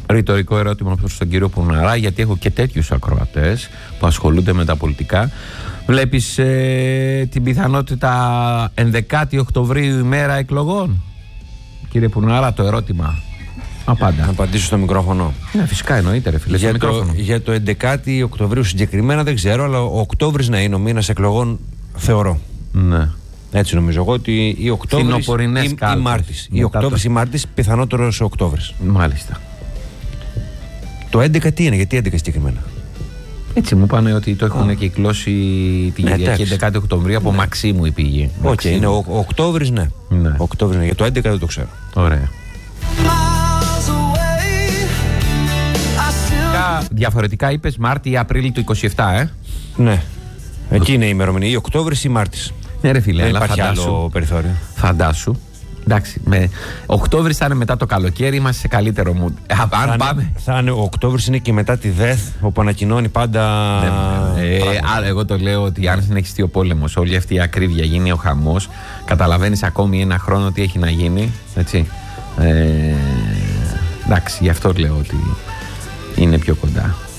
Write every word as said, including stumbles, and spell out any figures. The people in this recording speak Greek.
Ρητορικό ερώτημα προς τον κύριο Πουναρά, γιατί έχω και τέτοιους ακροατές που ασχολούνται με τα πολιτικά. Βλέπεις ε, την πιθανότητα ενδεκάτη Οκτωβρίου ημέρα εκλογών? Κύριε Πουναρά, το ερώτημα. Απάντα. Να απαντήσω στο μικρόφωνο. Ναι, φυσικά εννοείται, ρε φίλε. Για, το, για το ενδεκάτη Οκτωβρίου συγκεκριμένα δεν ξέρω, αλλά ο Οκτώβρης να είναι ο μήνας εκλογών, θεωρώ. Ναι. Έτσι νομίζω εγώ ότι η Οκτώβρης ή, ή Μάρτης. Η Οκτώβρης ή Μάρτης, πιθανότερος ο Οκτώβρης. Μάλιστα. Το έντεκα τι είναι, γιατί έντεκα συγκεκριμένα? Έτσι μου πάνε ότι το έχουν κυκλώσει την ναι, Κυριακή ενδεκάτη Οκτωβρίου από ναι. Μαξίμου η πηγή. Οκ, okay, είναι ο, ο Οκτώβρης, ναι. ναι. Οκτώβρης, ναι. Για το έντεκα δεν το ξέρω. Ωραία. Διαφορετικά είπες Μάρτι ή Απρίλη του είκοσι επτά, ε? Ναι. Εκεί είναι η ημερομηνία. Ή Οκτώβρης ή Μάρτης. Ναι, ρε φίλε, δεν αλλά υπάρχει φαντάσου, άλλο περιθώριο. Φαντάσου. Εντάξει, με Οκτώβρης θα είναι μετά το καλοκαίρι, είμαστε σε καλύτερο mood. Αν θα, πάμε. Είναι, θα είναι, ο Οκτώβρης είναι και μετά τη ΔΕΘ, όπου ανακοινώνει πάντα. Ναι, ε, άρα, εγώ το λέω ότι αν συνεχιστεί ο πόλεμος, όλη αυτή η ακρίβεια, γίνει ο χαμός, καταλαβαίνεις ακόμη ένα χρόνο τι έχει να γίνει. Έτσι. Ε, εντάξει, γι' αυτό λέω ότι είναι πιο κοντά.